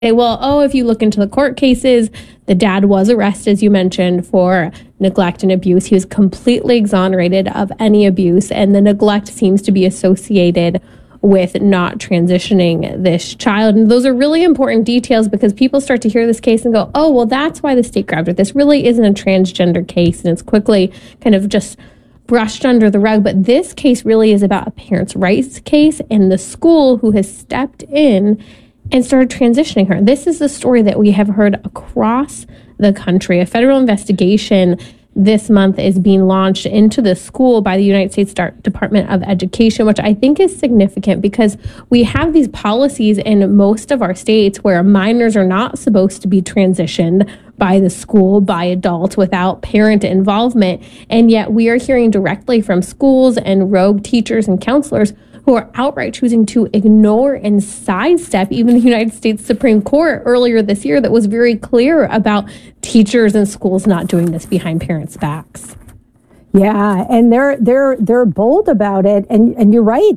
well, oh, if you look into the court cases, the dad was arrested, as you mentioned, for neglect and abuse. He was completely exonerated of any abuse, and the neglect seems to be associated with not transitioning this child. And those are really important details because people start to hear this case and go, oh, well, that's why the state grabbed it. This really isn't a transgender case, and it's quickly kind of just brushed under the rug. But this case really is about a parents' rights case and the school who has stepped in and started transitioning her. This is the story that we have heard across the country. A federal investigation this month is being launched into the school by the United States Department of Education, which I think is significant because we have these policies in most of our states where minors are not supposed to be transitioned by the school, by adults, without parent involvement. And yet we are hearing directly from schools and rogue teachers and counselors who are outright choosing to ignore and sidestep even the United States Supreme Court earlier this year that was very clear about teachers and schools not doing this behind parents' backs. Yeah, and they're bold about it, and you're right.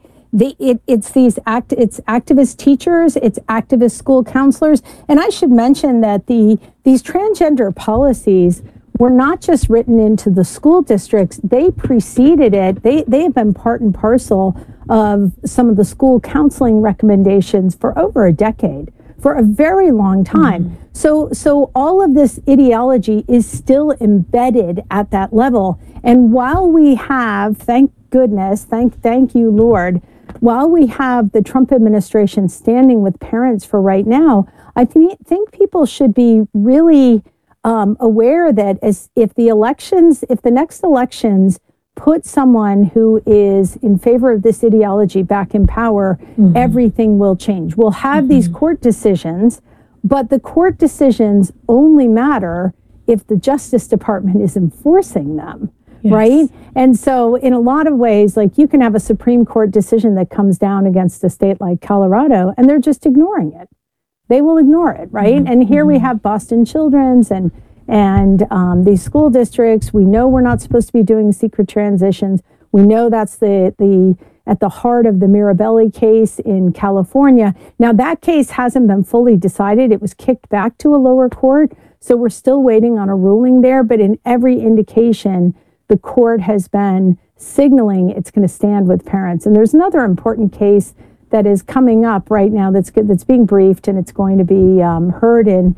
It's activist teachers, it's activist school counselors, and I should mention that these transgender policies were not just written into the school districts, they preceded it. They have been part and parcel of some of the school counseling recommendations for over a decade, for a very long time. Mm-hmm. So all of this ideology is still embedded at that level. And while we have, thank goodness, thank you, Lord, while we have the Trump administration standing with parents for right now, I think people should be really aware that if the next elections put someone who is in favor of this ideology back in power, mm-hmm. everything will change. We'll have mm-hmm. these court decisions, but the court decisions only matter if the Justice Department is enforcing them, yes. right? And so in a lot of ways, like you can have a Supreme Court decision that comes down against a state like Colorado, and they're just ignoring it. They will ignore it, right? Mm-hmm. And here we have Boston Children's and these school districts. We know we're not supposed to be doing secret transitions. We know that's at the heart of the Mirabelli case in California. Now that case hasn't been fully decided. It was kicked back to a lower court, so we're still waiting on a ruling there. But in every indication, the court has been signaling it's going to stand with parents. And there's another important case that is coming up right now that's being briefed, and it's going to be heard in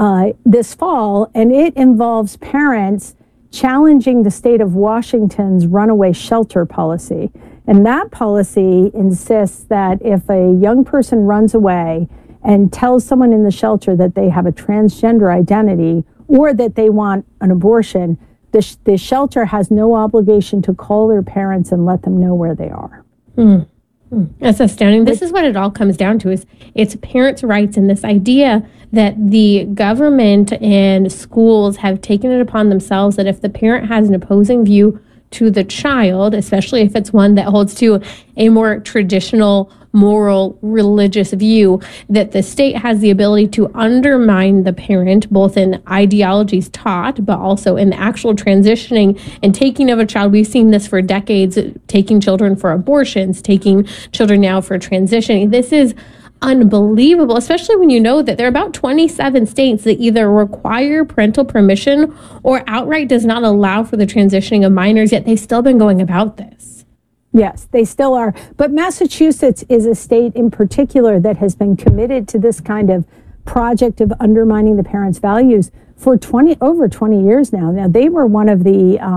this fall, and it involves parents challenging the state of Washington's runaway shelter policy. And that policy insists that if a young person runs away and tells someone in the shelter that they have a transgender identity or that they want an abortion, the shelter has no obligation to call their parents and let them know where they are. Mm. That's astounding. This is what it all comes down to, is it's parents' rights and this idea that the government and schools have taken it upon themselves that if the parent has an opposing view to the child, especially if it's one that holds to a more traditional, moral, religious view, that the state has the ability to undermine the parent, both in ideologies taught, but also in the actual transitioning and taking of a child. We've seen this for decades, taking children for abortions, taking children now for transitioning. This is unbelievable, especially when you know that there are about 27 states that either require parental permission or outright does not allow for the transitioning of minors, yet they've still been going about this. Yes, they still are. But Massachusetts is a state in particular that has been committed to this kind of project of undermining the parents' values for over 20 years now. Now, they were one of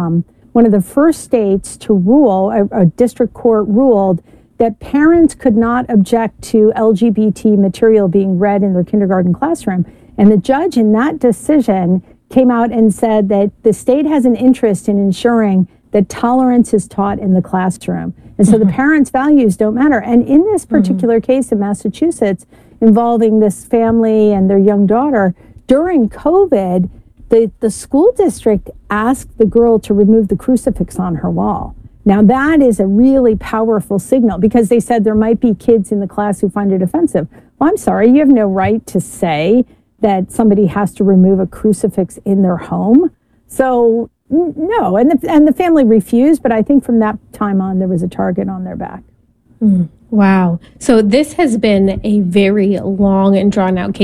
the first states to rule, a district court ruled that parents could not object to LGBT material being read in their kindergarten classroom. And the judge in that decision came out and said that the state has an interest in ensuring that tolerance is taught in the classroom. And so mm-hmm. the parents' values don't matter. And in this particular mm-hmm. case in Massachusetts, involving this family and their young daughter, during COVID, the school district asked the girl to remove the crucifix on her wall. Now, that is a really powerful signal because they said there might be kids in the class who find it offensive. Well, I'm sorry, you have no right to say that somebody has to remove a crucifix in their home. So, no, and the family refused, but I think from that time on, there was a target on their back. Wow. So this has been a very long and drawn out case.